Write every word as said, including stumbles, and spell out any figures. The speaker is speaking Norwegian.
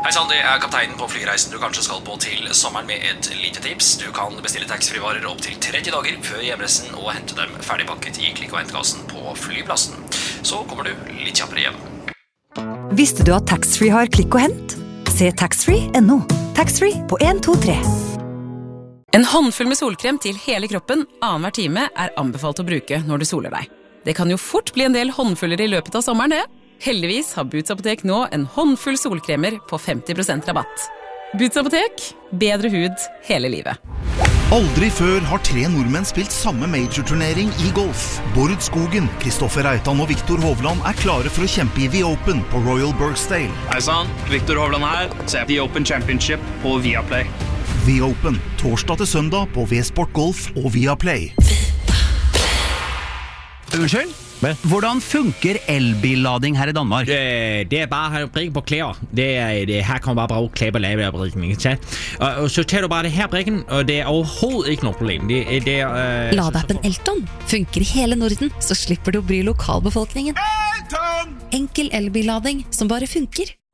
Hei sann, det er kapteinen på flyreisen du kanskje skal på til sommeren med et lite tips. Du kan bestille taxfree-varer opp til tretti dager før hjemreisen og hente dem ferdigpakket i klikk- og hentkassen på flyplassen. Så kommer du litt kjappere hjem. Visste du at taxfree har klikk og hent? Se taxfree punktum no. Taxfree på en to tre. En håndfull med solkrem til hele kroppen annen hver time er anbefalt å bruke når du soler deg. Det kan jo fort bli en del håndfuller i løpet av sommeren, det. Heldigvis har Boots Apotek nå en håndfull solkremer på femti prosent rabatt. Boots Apotek, bedre hud hele livet. Aldri før har tre nordmenn spilt samme major-turnering i golf. Bård Skogen, Kristoffer Reitan og Viktor Hovland er klare for å kjempe i The Open på Royal Bergsdale. Hei sann, Viktor Hovland her, ser The Open Championship på Viaplay. The Open, torsdag til søndag på V-Sport Golf og Viaplay. Unnskyld? Hvordan funker elbillading her i Danmark? Det, det er bare at brikken på klæder. Det er, det, her kan man bare bruge klæber lave af brikken. Ikke? Og, og så tager du bare det her brikken, og det er overhovedet ikke noget problem. Det, det er, øh, Ladeappen Elton funker i hele Norden, så slipper du å bry lokalbefolkningen. Elton! Enkel elbillading som bare funker.